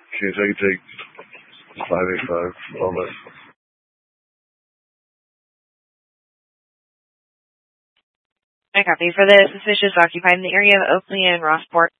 Can you take 585 on that? I copy. For the suspicious occupied in the area of Oakley and Rossport,